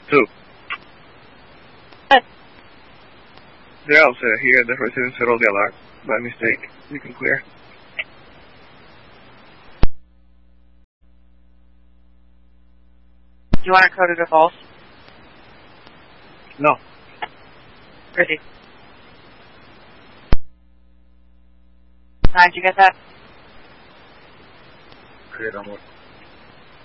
Who? What? The officer here at the residential the alarm. By mistake. You can clear. Do you want her coded or false? No. Where is he? Did you get that? Okay, don't worry.